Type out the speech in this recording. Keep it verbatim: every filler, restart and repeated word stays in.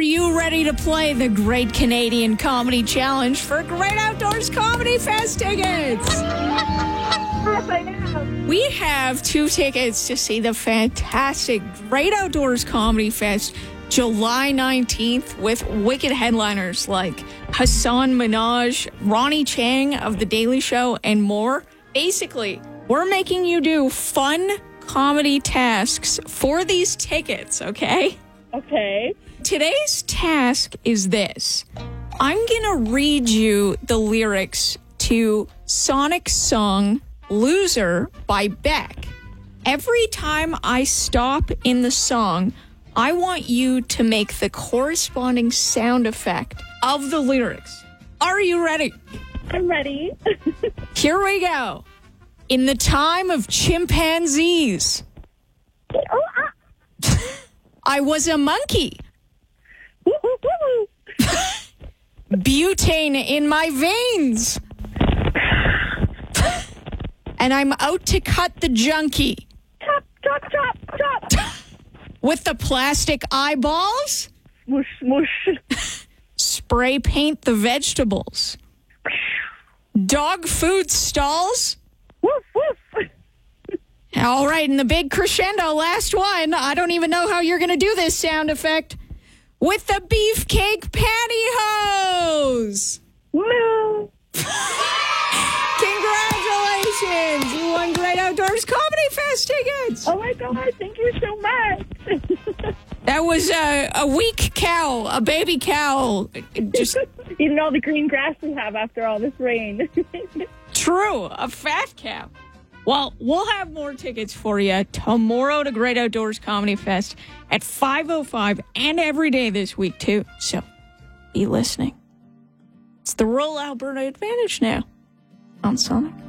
you ready to play the Great Canadian Comedy Challenge for Great Outdoors Comedy Fest tickets? Yes, I am. We have two tickets to see the fantastic Great Outdoors Comedy Fest July nineteenth with wicked headliners like Hassan Minaj, Ronnie Chang of The Daily Show, and more. Basically, we're making you do fun comedy tasks for these tickets, okay? Okay. Today's task is this. I'm going to read you the lyrics to Sonic's song Loser by Beck. Every time I stop in the song, I want you to make the corresponding sound effect of the lyrics. Are you ready? I'm ready. Here we go. In the time of chimpanzees, Oh, ah. I was a monkey. Woo, woo, woo. Butane in my veins. And I'm out to cut the junkie. Chop, chop, chop, chop. With the plastic eyeballs, Smoosh, smoosh. spray paint the vegetables. Dog food stalls. Woof, woof. All right, and the big crescendo, last one. I don't even know how you're going to do this sound effect. With the beefcake pantyhose. Woo. Congratulations! You won Great Outdoors Comedy Fest tickets. Oh my God, thank you so much. That was a, a weak cow, a baby cow. Just Eating all the green grass we have after all this rain. true, a fat cow. Well, we'll have more tickets for you tomorrow to Great Outdoors Comedy Fest at five oh five and every day this week, too. So be listening. It's the Rural Alberta Advantage now on Sonic.